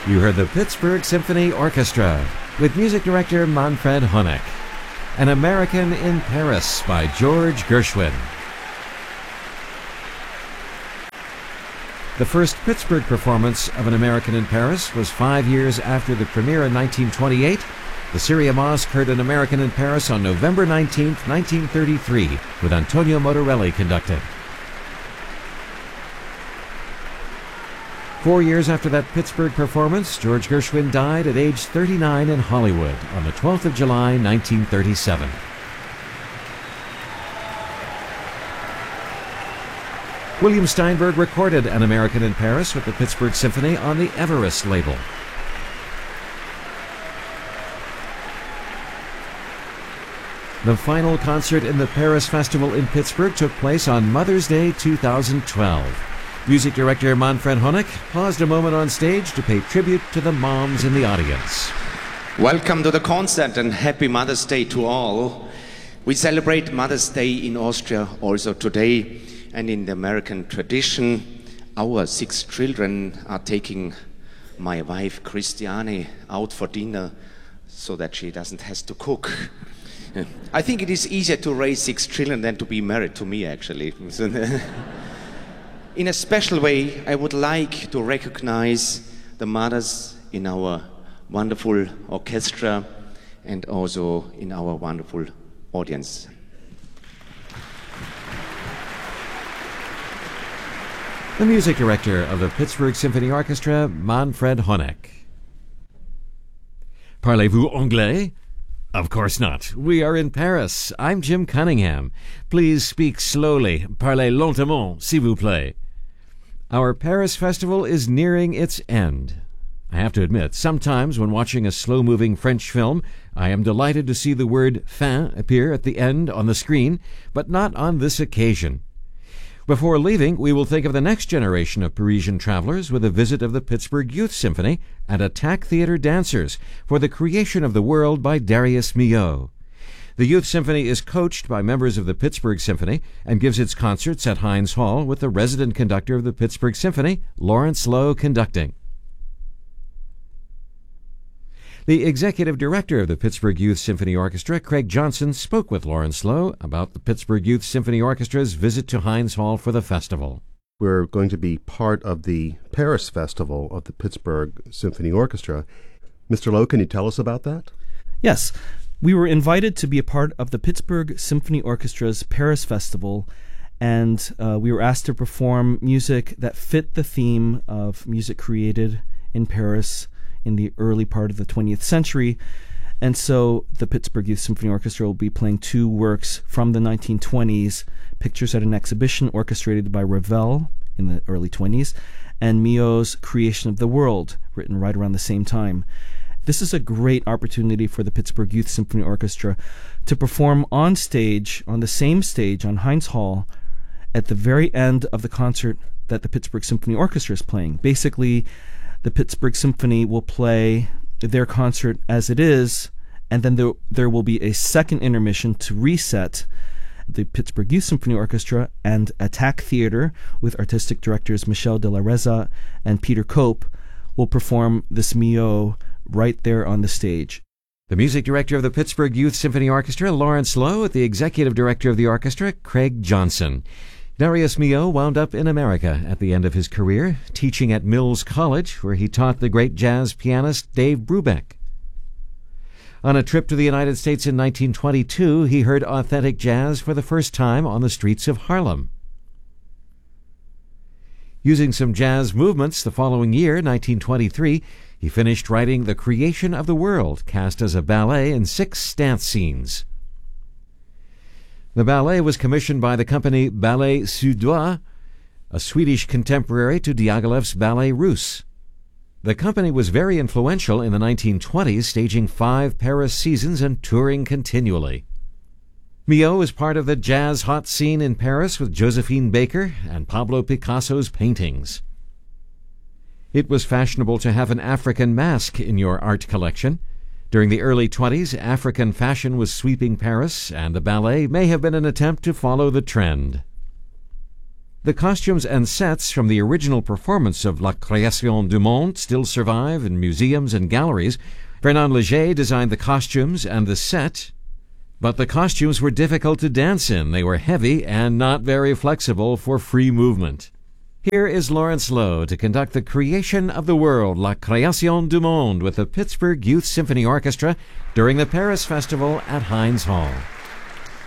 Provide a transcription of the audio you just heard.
You heard the Pittsburgh Symphony Orchestra with music director Manfred Honeck. An American in Paris by George Gershwin. The first Pittsburgh performance of An American in Paris was 5 years after the premiere in 1928. The Syria Mosque heard An American in Paris on November 19, 1933, with Antonio Motorelli conducting. 4 years after that Pittsburgh performance, George Gershwin died at age 39 in Hollywood on the 12th of July, 1937. William Steinberg recorded An American in Paris with the Pittsburgh Symphony on the Everest label. The final concert in the Paris Festival in Pittsburgh took place on Mother's Day 2012. Music director Manfred Honeck paused a moment on stage to pay tribute to the moms in the audience. Welcome to the concert and happy Mother's Day to all. We celebrate Mother's Day in Austria also today, and in the American tradition, our 6 children are taking my wife Christiane out for dinner so that she doesn't have to cook. I think it is easier to raise 6 children than to be married to me, actually. In a special way, I would like to recognize the mothers in our wonderful orchestra and also in our wonderful audience. The music director of the Pittsburgh Symphony Orchestra, Manfred Honeck. Parlez-vous anglais? Of course not. We are in Paris. I'm Jim Cunningham. Please speak slowly. Parlez lentement, s'il vous plaît. Our Paris Festival is nearing its end. I have to admit, sometimes when watching a slow-moving French film, I am delighted to see the word fin appear at the end on the screen, but not on this occasion. Before leaving, we will think of the next generation of Parisian travelers with a visit of the Pittsburgh Youth Symphony and Attack Theatre Dancers for the Creation of the World by Darius Milhaud. The Youth Symphony is coached by members of the Pittsburgh Symphony and gives its concerts at Heinz Hall with the resident conductor of the Pittsburgh Symphony, Lawrence Lowe, conducting. The executive director of the Pittsburgh Youth Symphony Orchestra, Craig Johnson, spoke with Lawrence Lowe about the Pittsburgh Youth Symphony Orchestra's visit to Heinz Hall for the festival. We're going to be part of the Paris Festival of the Pittsburgh Symphony Orchestra. Mr. Lowe, can you tell us about that? Yes. We were invited to be a part of the Pittsburgh Symphony Orchestra's Paris Festival, and we were asked to perform music that fit the theme of music created in Paris in the early part of the 20th century. And so the Pittsburgh Youth Symphony Orchestra will be playing 2 works from the 1920s, Pictures at an Exhibition, orchestrated by Ravel in the early 20s, and Milhaud's Creation of the World, written right around the same time. This is a great opportunity for the Pittsburgh Youth Symphony Orchestra to perform on stage, on the same stage, on Heinz Hall, at the very end of the concert that the Pittsburgh Symphony Orchestra is playing. Basically, the Pittsburgh Symphony will play their concert as it is, and then there will be a second intermission to reset. The Pittsburgh Youth Symphony Orchestra and Attack Theatre, with artistic directors Michel de la Reza and Peter Cope, will perform this Milhaud right there on the stage. The music director of the Pittsburgh Youth Symphony Orchestra, Lawrence Lowe, with the executive director of the orchestra, Craig Johnson. Darius Milhaud wound up in America at the end of his career, teaching at Mills College, where he taught the great jazz pianist Dave Brubeck. On a trip to the United States in 1922, he heard authentic jazz for the first time on the streets of Harlem. Using some jazz movements the following year, 1923, he finished writing The Creation of the World, cast as a ballet in 6 dance scenes. The ballet was commissioned by the company Ballet Suédois, a Swedish contemporary to Diaghilev's Ballet Russe. The company was very influential in the 1920s, staging 5 Paris seasons and touring continually. Milhaud was part of the jazz hot scene in Paris with Josephine Baker and Pablo Picasso's paintings. It was fashionable to have an African mask in your art collection. During the early 20s, African fashion was sweeping Paris, and the ballet may have been an attempt to follow the trend. The costumes and sets from the original performance of La Création du Monde still survive in museums and galleries. Fernand Léger designed the costumes and the set, but the costumes were difficult to dance in. They were heavy and not very flexible for free movement. Here is Lawrence Lowe to conduct the creation of the world, La Création du Monde, with the Pittsburgh Youth Symphony Orchestra during the Paris Festival at Heinz Hall.